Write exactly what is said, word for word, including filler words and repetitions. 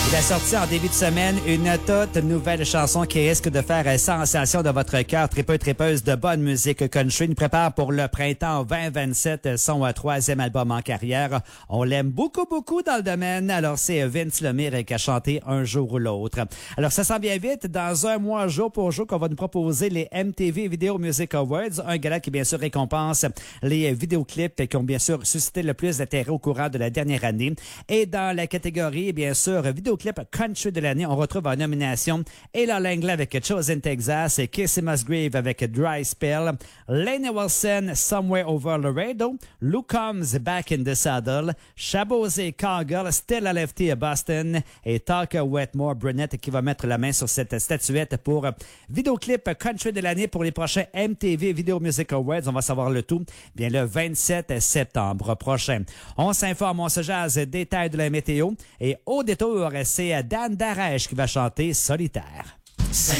Il a sorti en début de semaine une toute nouvelle chanson qui risque de faire sensation de votre cœur. Tripeux, tripeuse de bonne musique country. Il nous prépare pour le printemps vingt vingt-sept son troisième album en carrière. On l'aime beaucoup, beaucoup dans le domaine. Alors, c'est Vince Lemire qui a chanté Un jour ou l'autre. Alors, ça s'en vient vite. Dans un mois, jour pour jour, qu'on va nous proposer les M T V Video Music Awards. Un gala qui, bien sûr, récompense les vidéoclips qui ont, bien sûr, suscité le plus d'intérêt au courant de la dernière année. Et dans la catégorie, bien sûr, vidéoclip country de l'année, on retrouve en nomination Ella Langley avec Chosen Texas, Casey Musgrave avec Dry Spell, Lainey Wilson, Somewhere Over Laredo, Lou Combs, Back in the Saddle, Shabose Cargill, Stella Lefty à Boston et Tucker Wetmore Brunette qui va mettre la main sur cette statuette pour vidéoclip country de l'année pour les prochains M T V Video Music Awards. On va savoir le tout bien le vingt-sept septembre prochain. On s'informe, on se jase, détails de la météo et au détour, c'est Dan Darèche qui va chanter Solitaire.